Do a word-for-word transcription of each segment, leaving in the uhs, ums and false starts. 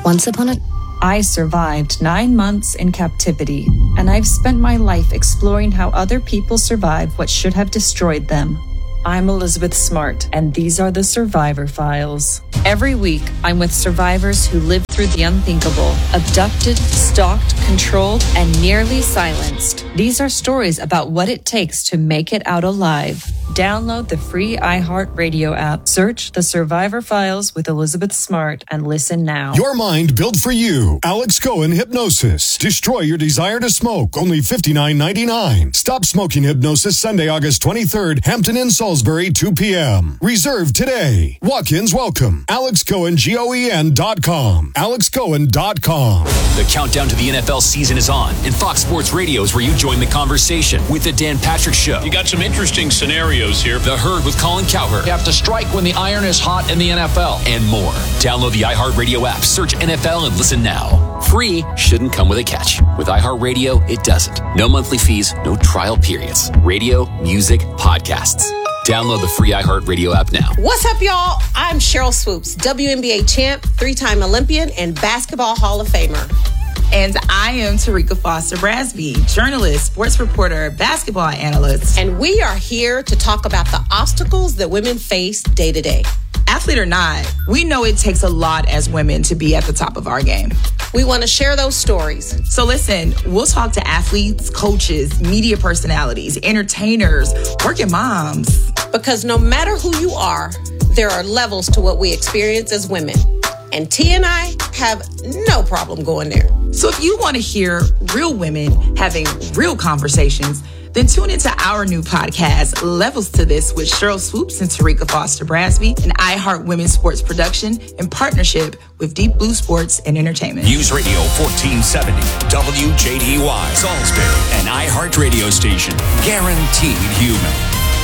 Once upon a... I survived nine months in captivity, and I've spent my life exploring how other people survive what should have destroyed them. I'm Elizabeth Smart, and these are the Survivor Files. Every week, I'm with survivors who lived through the unthinkable, abducted, stalked, controlled, and nearly silenced. These are stories about what it takes to make it out alive. Download the free iHeartRadio app, search The Survivor Files with Elizabeth Smart, and listen now. Your mind built for you. Alex Cohen Hypnosis. Destroy your desire to smoke. Only fifty-nine ninety-nine. Stop Smoking Hypnosis Sunday, August twenty-third, Hampton Inn, Salisbury, two p.m. Reserve today. Walk-ins welcome. Alex Cohen, G O E N dot com. Alex Cohen dot com. The countdown to the N F L season is on, and Fox Sports Radio is where you join the conversation with the Dan Patrick Show. You got some interesting scenarios here. The Herd with Colin Cowherd. You have to strike when the iron is hot in the N F L. And more. Download the iHeartRadio app, search N F L, and listen now. Free shouldn't come with a catch. With iHeartRadio, it doesn't. No monthly fees, no trial periods. Radio, music, podcasts. Download the free iHeartRadio app now. What's up, y'all? I'm Cheryl Swoops, W N B A champ, three-time Olympian, and Basketball Hall of Famer. And I am Tarika Foster Brasby, journalist, sports reporter, basketball analyst. And we are here to talk about the obstacles that women face day to day. Athlete or not, we know it takes a lot as women to be at the top of our game. We want to share those stories. So listen, we'll talk to athletes, coaches, media personalities, entertainers, working moms. Because no matter who you are, there are levels to what we experience as women. And T and I have no problem going there. So if you want to hear real women having real conversations, then tune into our new podcast, Levels to This, with Cheryl Swoops and Tarika Foster Brasby, an iHeart Women's Sports production in partnership with Deep Blue Sports and Entertainment. News Radio fourteen seventy, W J D Y, Salisbury, an iHeart radio station. Guaranteed human.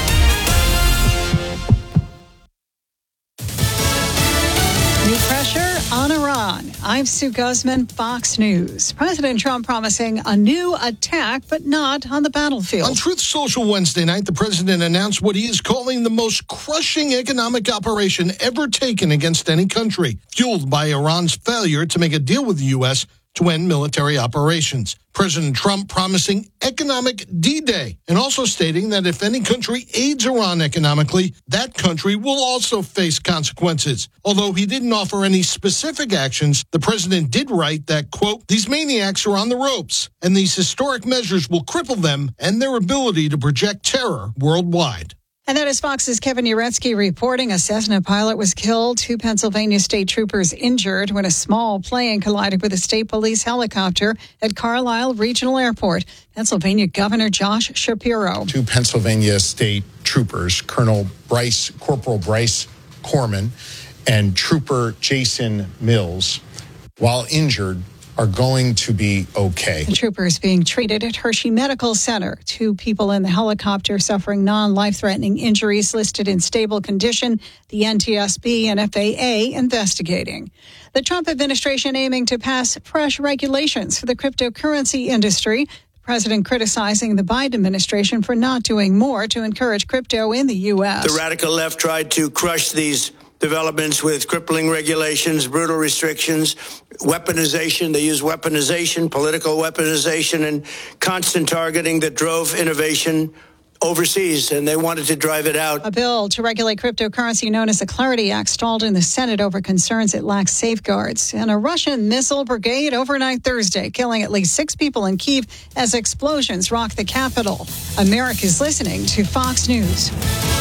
New pressure on Iran. I'm Sue Guzman, Fox News. President Trump promising a new attack, but not on the battlefield. On Truth Social Wednesday night, the president announced what he is calling the most crushing economic operation ever taken against any country, fueled by Iran's failure to make a deal with the U S to end military operations. President Trump promising economic D-Day and also stating that if any country aids Iran economically, that country will also face consequences. Although he didn't offer any specific actions, the president did write that, quote, these maniacs are on the ropes, and these historic measures will cripple them and their ability to project terror worldwide. And that is Fox's Kevin Uretsky reporting. A Cessna pilot was killed, two Pennsylvania state troopers injured when a small plane collided with a state police helicopter at Carlisle Regional Airport. Pennsylvania Governor Josh Shapiro. Two Pennsylvania state troopers, Colonel Bryce, Corporal Bryce Corman and Trooper Jason Mills, while injured, are going to be okay. The troopers being treated at Hershey Medical Center. Two people in the helicopter suffering non-life-threatening injuries listed in stable condition. The N T S B and F A A investigating. The Trump administration aiming to pass fresh regulations for the cryptocurrency industry. The president criticizing the Biden administration for not doing more to encourage crypto in the U S. The radical left tried to crush these developments with crippling regulations, brutal restrictions, weaponization. They use weaponization, political weaponization, and constant targeting that drove innovation overseas, and they wanted to drive it out. A bill to regulate cryptocurrency known as the Clarity Act stalled in the Senate over concerns it lacks safeguards. And a Russian missile brigade overnight Thursday, killing at least six people in Kyiv as explosions rock the capital. America's listening to Fox News.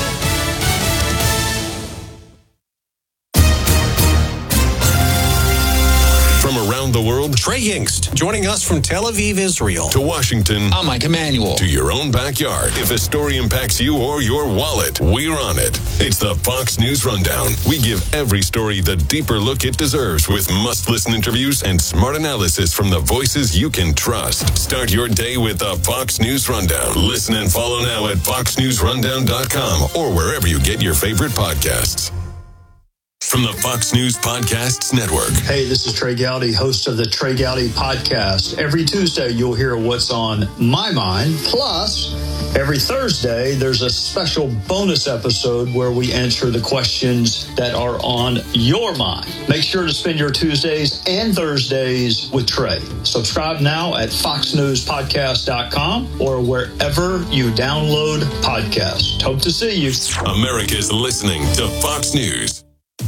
From around the world, Trey Yingst, joining us from Tel Aviv, Israel. To Washington. I'm Mike Emanuel. To your own backyard. If a story impacts you or your wallet, we're on it. It's the Fox News Rundown. We give every story the deeper look it deserves with must-listen interviews and smart analysis from the voices you can trust. Start your day with the Fox News Rundown. Listen and follow now at fox news rundown dot com or wherever you get your favorite podcasts. From the Fox News Podcasts Network. Hey, this is Trey Gowdy, host of the Trey Gowdy Podcast. Every Tuesday, you'll hear what's on my mind. Plus, Every Thursday, there's a special bonus episode where we answer the questions that are on your mind. Make sure to spend your Tuesdays and Thursdays with Trey. Subscribe now at fox news podcast dot com or wherever you download podcasts. Hope to see you. America's listening to Fox News.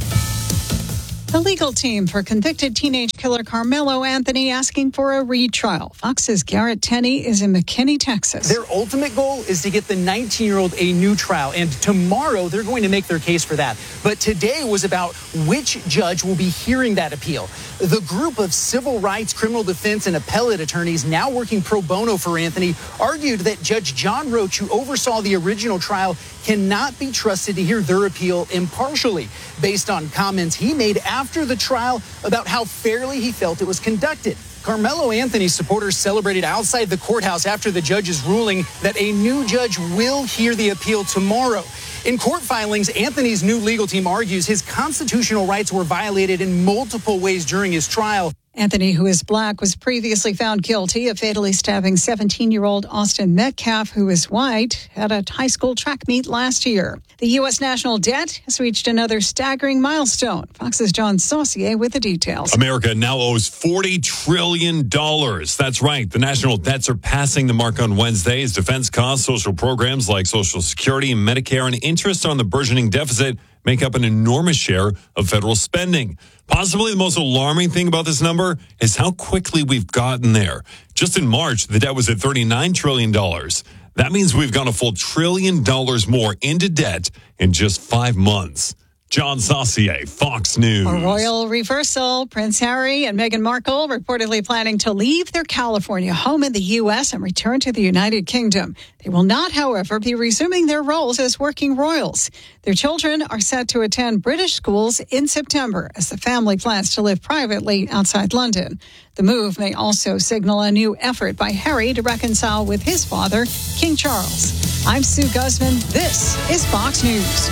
The legal team for convicted teenage killer Carmelo Anthony asking for a retrial. Fox's Garrett Tenney is in McKinney, Texas. Their ultimate goal is to get the nineteen-year-old a new trial, and tomorrow they're going to make their case for that. But today was about which judge will be hearing that appeal. The group of civil rights, criminal defense, and appellate attorneys now working pro bono for Anthony argued that Judge John Roach, who oversaw the original trial, cannot be trusted to hear their appeal impartially, based on comments he made after the trial about how fairly he felt it was conducted. Carmelo Anthony's supporters celebrated outside the courthouse after the judge's ruling that a new judge will hear the appeal tomorrow. In court filings, Anthony's new legal team argues his constitutional rights were violated in multiple ways during his trial. Anthony, who is black, was previously found guilty of fatally stabbing seventeen-year-old Austin Metcalf, who is white, at a high school track meet last year. The U S national debt has reached another staggering milestone. Fox's John Saucier with the details. America now owes forty trillion dollars. That's right. The national debt surpassing the mark on Wednesday as defense costs, social programs like Social Security and Medicare, and interest on the burgeoning deficit make up an enormous share of federal spending. Possibly the most alarming thing about this number is how quickly we've gotten there. Just in March, the debt was at thirty-nine trillion dollars. That means we've gone a full trillion dollars more into debt in just five months. John Saucier, Fox News. A royal reversal. Prince Harry and Meghan Markle reportedly planning to leave their California home in the U S and return to the United Kingdom. They will not, however, be resuming their roles as working royals. Their children are set to attend British schools in September as the family plans to live privately outside London. The move may also signal a new effort by Harry to reconcile with his father, King Charles. I'm Sue Guzman. This is Fox News.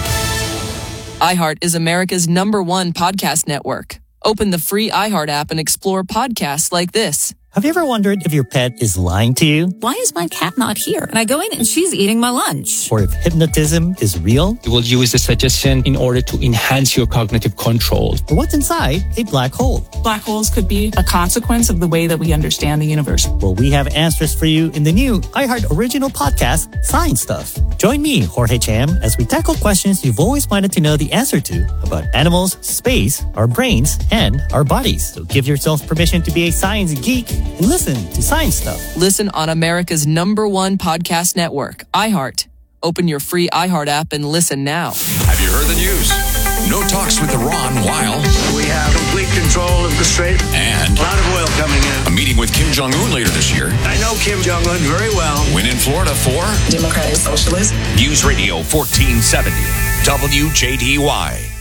iHeart is America's number one podcast network. Open the free iHeart app and explore podcasts like this. Have you ever wondered if your pet is lying to you? Why is my cat not here? And I go in and she's eating my lunch. Or if hypnotism is real? You will use the suggestion in order to enhance your cognitive control. Or what's inside a black hole? Black holes could be a consequence of the way that we understand the universe. Well, we have answers for you in the new iHeart original podcast, Science Stuff. Join me, Jorge Cham, as we tackle questions you've always wanted to know the answer to about animals, space, our brains, and our bodies. So give yourself permission to be a science geek and listen to Science Stuff. Listen on America's number one podcast network, iHeart. Open your free iHeart app and listen now. Have you heard the news? No talks with Iran while we have complete control of the Strait. And a lot of oil coming in. A meeting with Kim Jong-un later this year. I know Kim Jong-un very well. Win in Florida for Democratic Socialist. News Radio fourteen seventy, W J D Y.